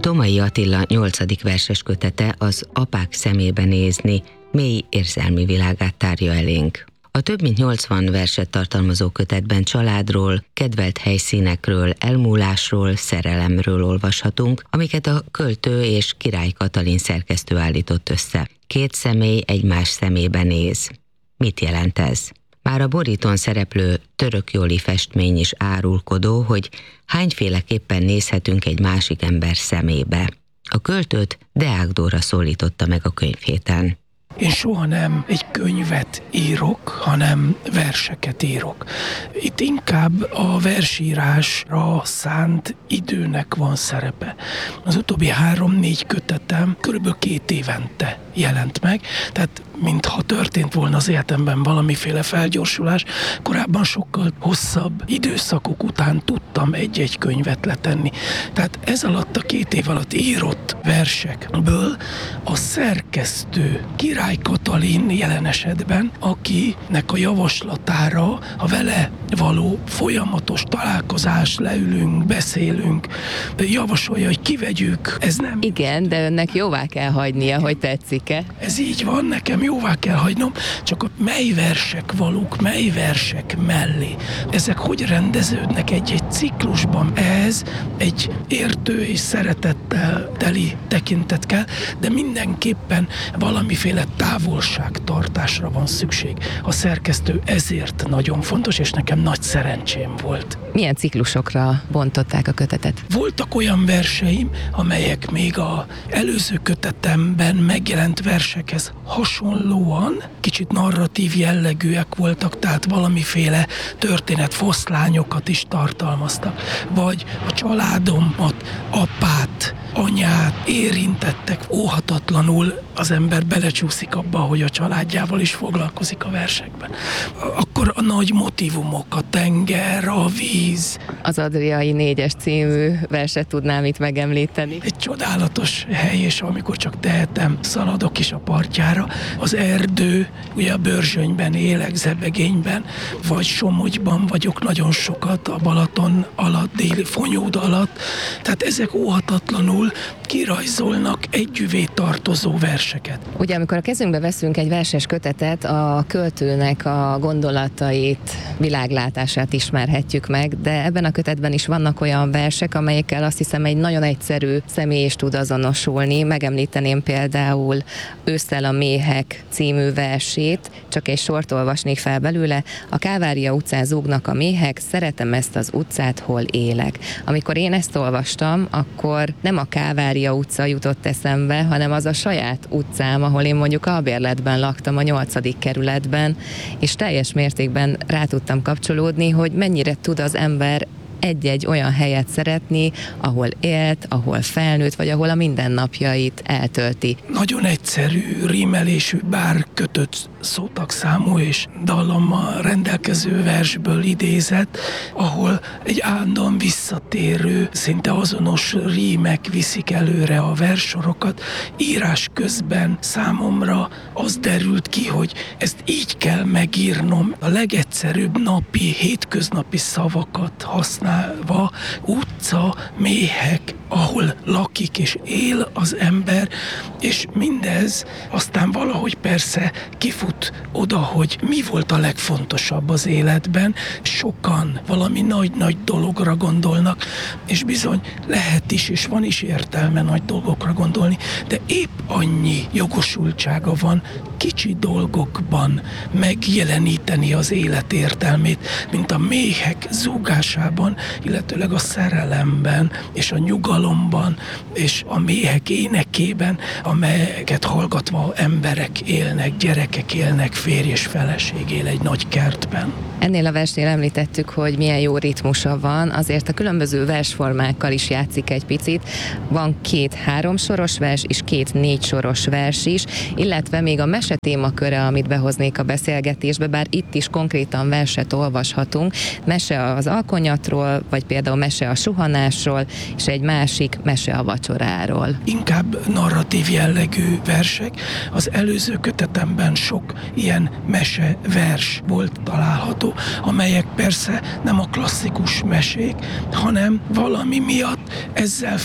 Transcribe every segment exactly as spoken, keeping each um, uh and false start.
Tomai Attila nyolcadik verses kötete az Apák szemébe nézni mély érzelmi világát tárja elénk. A több mint nyolcvan verset tartalmazó kötetben családról, kedvelt helyszínekről, elmúlásról, szerelemről olvashatunk, amiket a költő és Király Katalin szerkesztő állított össze. Két személy egymás szemébe néz. Mit jelent ez? Már a borítón szereplő Török Joli festmény is árulkodó, hogy hányféleképpen nézhetünk egy másik ember szemébe. A költőt Deák Dóra szólította meg a könyvhéten. Én soha nem egy könyvet írok, hanem verseket írok. Itt inkább a versírásra szánt időnek van szerepe. Az utóbbi három-négy kötetem körülbelül két évente jelent meg, tehát mintha történt volna az életemben valamiféle felgyorsulás, korábban sokkal hosszabb időszakok után tudtam egy-egy könyvet letenni. Tehát ez alatt a két év alatt írott versekből a szerkesztő Király Katalin jelen esetben, akinek a javaslatára a vele való folyamatos találkozás, leülünk, beszélünk, javasolja, hogy kivegyük, ez nem... Igen, de önnek jóvá kell hagynia, hogy tetszik-e? Ez így van, nekem jóvá kell hagynom, csak a mely versek valók, mely versek mellé. Ezek hogy rendeződnek egy-egy ciklusban? Ez egy értő és szeretettel teli tekintet kell, de mindenképpen valamiféle távolságtartásra van szükség. A szerkesztő ezért nagyon fontos, és nekem nagy szerencsém volt. Milyen ciklusokra bontották a kötetet? Voltak olyan verseim, amelyek még az előző kötetemben megjelent versekhez hasonlóan kicsit narratív jellegűek voltak, tehát valamiféle történetfoszlányokat is tartalmaztak. Vagy a családomat, apát, anyát érintettek óhatatlanul, az ember belecsúszik abba, hogy a családjával is foglalkozik a versekben. Akkor a nagy motívumok, a tenger, a víz. Az Adriai négyes című verset tudnám itt megemlíteni. Egy csodálatos hely, és amikor csak tehetem, szaladok is a partjára. Az erdő, ugye a Börzsönyben élek, Zebegényben, vagy Somogyban vagyok nagyon sokat, a Balaton alatt, déli Fonyód alatt. Tehát ezek óhatatlanul kirajzolnak együvé tartozó verseket. Ugye, amikor a kezünkbe veszünk egy verses kötetet, a költőnek a gondolatait, világlátását ismerhetjük meg, de ebben a kötetben is vannak olyan versek, amelyekkel azt hiszem egy nagyon egyszerű személy is tud azonosulni. Megemlíteném például Ősszel a méhek című versét, csak egy sort olvasnék fel belőle. A Kávária utcán zúgnak a méhek, szeretem ezt az utcát, hol élek. Amikor én ezt olvastam, akkor nem a Kávária utca jutott eszembe, hanem az a saját utcám, ahol én mondjuk albérletben laktam, a nyolcadik kerületben, és teljes mértékben rá tudtam kapcsolódni, hogy mennyire tud az ember egy-egy olyan helyet szeretni, ahol élt, ahol felnőtt, vagy ahol a mindennapjait eltölti. Nagyon egyszerű, rímelésű, bár kötött szótagszámú és dallammal rendelkező versből idézett, ahol egy állandóan visszatérő, szinte azonos rímek viszik előre a verssorokat. Írás közben számomra az derült ki, hogy ezt így kell megírnom. A legegyszerűbb napi, hétköznapi szavakat használva, utca, méhek, ahol lakik és él az ember, és mindez aztán valahogy persze kifut oda, hogy mi volt a legfontosabb az életben. Sokan valami nagy-nagy dologra gondolnak, és bizony lehet is, és van is értelme nagy dolgokra gondolni, de épp annyi jogosultsága van kicsi dolgokban megjeleníteni az élet értelmét, mint a méhek zúgásában, illetőleg a szerelemben, és a nyugalomban, és a méhek énekében, amelyeket hallgatva emberek élnek, gyerekek élnek, férj és feleség él egy nagy kertben. Ennél a versnél említettük, hogy milyen jó ritmusa van, azért a különböző versformákkal is játszik egy picit. Van két háromsoros vers és két négysoros vers is, illetve még a mese témaköre, amit behoznék a beszélgetésbe, bár itt is konkrétan verset olvashatunk. Mese az alkonyatról, vagy például mese a suhanásról, és egy másik mese a vacsoráról. Inkább narratív jellegű versek. Az előző kötetemben sok ilyen mese vers volt található, amelyek persze nem a klasszikus mesék, hanem valami miatt ezzel fett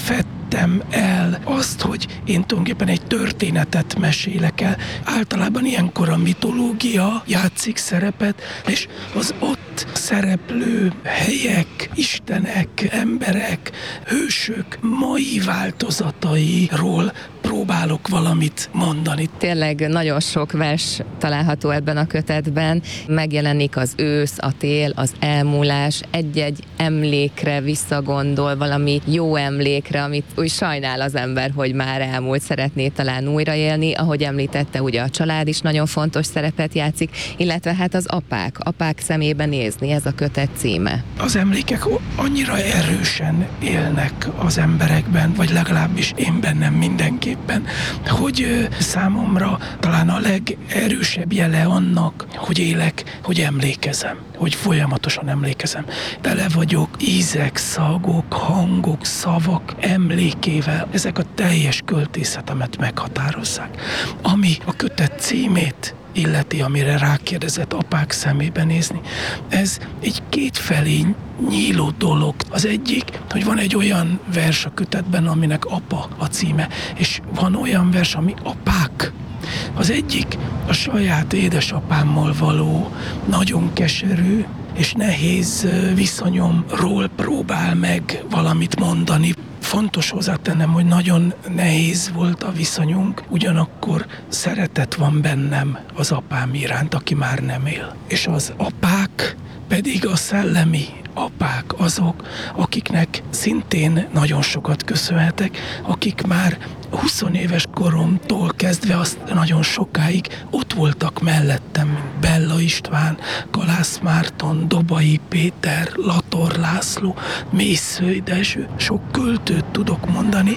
kezdtem el azt, hogy én tulajdonképpen egy történetet mesélek el. Általában ilyenkor a mitológia játszik szerepet, és az ott szereplő helyek, istenek, emberek, hősök mai változatairól próbálok valamit mondani. Tényleg nagyon sok vers található ebben a kötetben. Megjelenik az ősz, a tél, az elmúlás, egy-egy emlékre visszagondol, valami jó emlékre, amit úgy sajnál az ember, hogy már elmúlt, szeretné talán újraélni. Ahogy említette, ugye a család is nagyon fontos szerepet játszik, illetve hát az apák, apák szemébe nézni, ez a kötet címe. Az emlékek annyira erősen élnek az emberekben, vagy legalábbis én bennem mindenképpen, hogy számomra talán a legerősebb jele annak, hogy élek, hogy emlékezem, hogy folyamatosan emlékezem. Tele vagyok ízek, szagok, hangok, szavak emlékével. Ezek a teljes költészetemet meghatározzák. Ami a kötet címét illeti, amire rákérdezett, apák szemébe nézni. Ez egy kétfelé nyíló dolog. Az egyik, hogy van egy olyan vers a kötetben, aminek apa a címe, és van olyan vers, ami apák. Az egyik a saját édesapámmal való nagyon keserű és nehéz viszonyomról próbál meg valamit mondani. Fontos hozzátennem, hogy nagyon nehéz volt a viszonyunk, ugyanakkor szeretet van bennem az apám iránt, aki már nem él. És az apák pedig a szellemi apák, azok, akiknek szintén nagyon sokat köszönhetek, akik már húsz éves koromtól kezdve azt nagyon sokáig ott voltak mellettem, mint Bella István, Kalász Márton, Dobai Péter, Lator László, Mészői Dezső, sok költőt tudok mondani,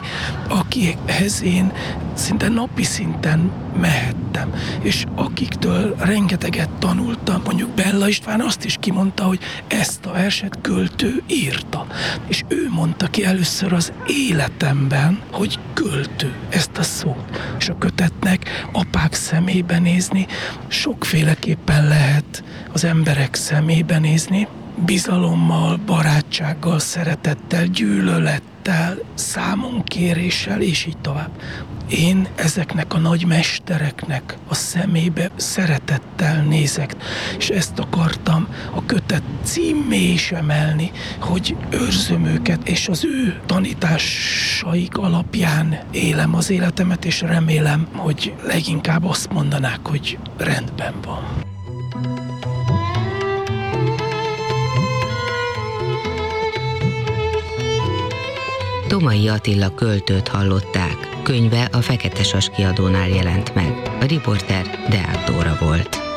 akikhez én szinte napi szinten mehettem, és akiktől rengeteget tanultam. Mondjuk Bella István azt is kimondta, hogy ezt a verset költő írta, és ő mondta ki először az életemben, hogy költő, ezt a szót. És a kötetnek apák szemébe nézni sokféleképpen lehet az emberek szemébe nézni, bizalommal, barátsággal, szeretettel, gyűlölettel, számonkéréssel, és így tovább. Én ezeknek a nagy mestereknek a szemébe szeretettel nézek, és ezt akartam a kötet címé is emelni, hogy őrzöm őket, és az ő tanításaik alapján élem az életemet, és remélem, hogy leginkább azt mondanák, hogy rendben van. Tomai Attila költőt hallották. Könyve a Fekete Sas kiadónál jelent meg. A riporter Deák Dóra volt.